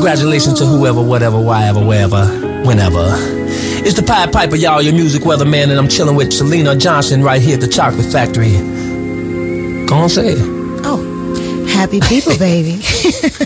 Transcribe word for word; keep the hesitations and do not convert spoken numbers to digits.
Congratulations to whoever, whatever, whyever, wherever, whenever. It's the Pied Piper, y'all, your music weatherman, and I'm chilling with Selena Johnson right here at the Chocolate Factory. Go on, say it. Oh, happy people, baby.